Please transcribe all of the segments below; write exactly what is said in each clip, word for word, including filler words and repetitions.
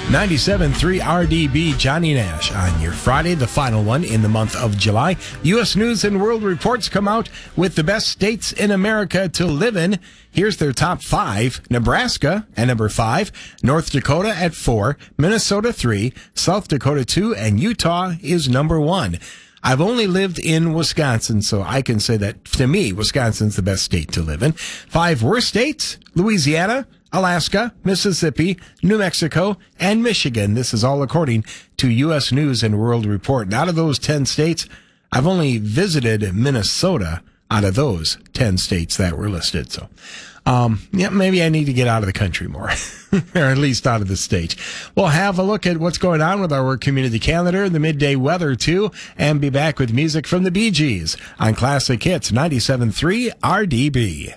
ninety-seven point three R D B, Johnny Nash on your Friday, the final one in the month of July. U S News and World Reports come out with the best states in America to live in. Here's their top five. Nebraska at number five, North Dakota at four, Minnesota three, South Dakota two, and Utah is number one. I've only lived in Wisconsin, so I can say that, to me, Wisconsin's the best state to live in. Five worst states, Louisiana, Alaska, Mississippi, New Mexico, and Michigan. This is all according to U S News and World Report. And out of those ten states, I've only visited Minnesota out of those ten states that were listed. So, um, yeah, maybe I need to get out of the country more, or at least out of the state. We'll have a look at what's going on with our community calendar, the midday weather too, and be back with music from the Bee Gees on Classic Hits ninety-seven point three R D B.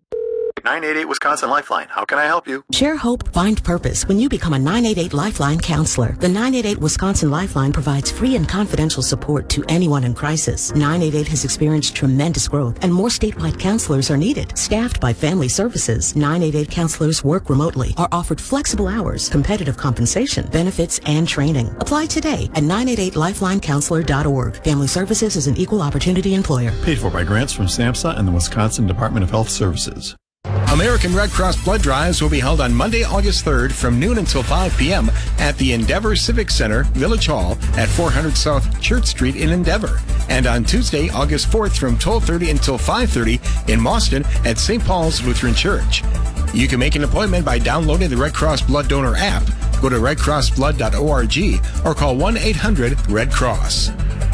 nine eight eight Wisconsin Lifeline. How can I help you? Share hope, find purpose when you become a nine eight eight Lifeline counselor. The nine eight eight Wisconsin Lifeline provides free and confidential support to anyone in crisis. nine eight eight has experienced tremendous growth, and more statewide counselors are needed. Staffed by Family Services, nine eight eight counselors work remotely, are offered flexible hours, competitive compensation, benefits, and training. Apply today at nine eight eight lifeline counselor dot org. Family Services is an equal opportunity employer. Paid for by grants from SAMHSA and the Wisconsin Department of Health Services. American Red Cross blood drives will be held on Monday, August third from noon until five p.m. at the Endeavor Civic Center, Village Hall at four hundred South Church Street in Endeavor. And on Tuesday, August fourth from twelve thirty until five thirty in Boston at Saint Paul's Lutheran Church. You can make an appointment by downloading the Red Cross Blood Donor app. Go to red cross blood dot org or call one eight hundred red cross.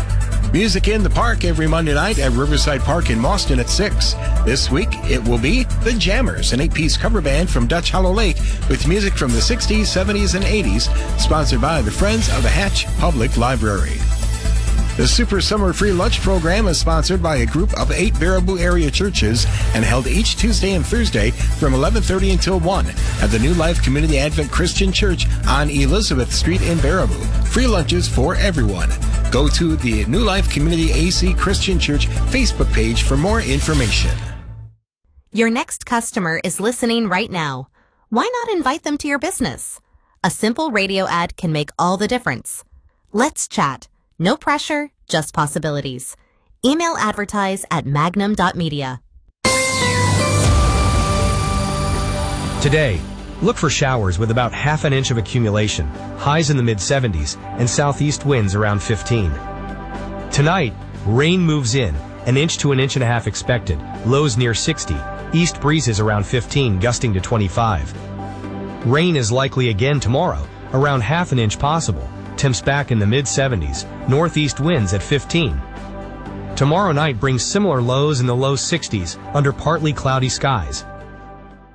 Music in the Park every Monday night at Riverside Park in Boston at six. This week, it will be The Jammers, an eight-piece cover band from Dutch Hollow Lake with music from the sixties, seventies, and eighties, sponsored by the Friends of the Hatch Public Library. The Super Summer Free Lunch Program is sponsored by a group of eight Baraboo area churches and held each Tuesday and Thursday from eleven thirty until one at the New Life Community Advent Christian Church on Elizabeth Street in Baraboo. Free lunches for everyone. Go to the New Life Community A C Christian Church Facebook page for more information. Your next customer is listening right now. Why not invite them to your business? A simple radio ad can make all the difference. Let's chat. No pressure, just possibilities. Email advertise at magnum dot media. Today, look for showers with about half an inch of accumulation, highs in the mid seventies, and southeast winds around fifteen. Tonight, rain moves in, an inch to an inch and a half expected, lows near sixty, east breezes around fifteen, gusting to twenty-five. Rain is likely again tomorrow, around half an inch possible. Temps back in the mid seventies, northeast winds at fifteen. Tomorrow night brings similar lows in the low sixties under partly cloudy skies.